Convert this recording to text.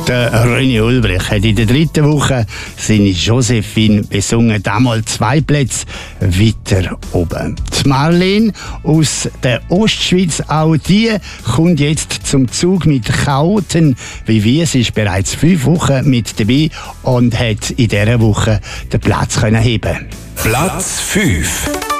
Der René Ulbrich hat in der 3. Woche seine Josephine besungen, damals 2 Plätze weiter oben. Die Marlene aus der Ostschweiz, auch die kommt jetzt zum Zug mit Chaoten. Wie wir, sie ist bereits 5 Wochen mit dabei und hat in dieser Woche den Platz heben können. Platz 5.